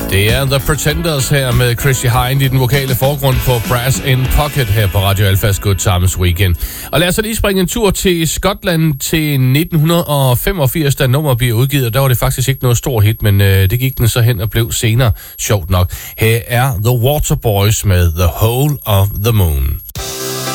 Det er The Pretenders her med Chrissy Hynde i den vokale forgrund på Brass in Pocket her på Radio Alphas Good Times Weekend. Og lad os så lige springe en tur til Skotland til 1985, da nummer bliver udgivet. Der var det faktisk ikke noget stor hit, men det gik den så hen og blev senere sjovt nok. Her er The Waterboys med The Hole of the Moon.